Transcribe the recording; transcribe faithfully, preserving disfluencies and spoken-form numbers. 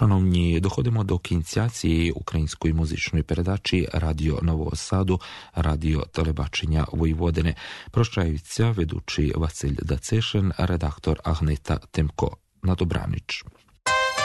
Шановні, доходимо до кінця цієї української музичної передачі Радіо Нового Саду, Радіо Телебачення Войводини. Прощаються ведучий Василь Дацишин, редактор Агнита Тимко. На добраніч.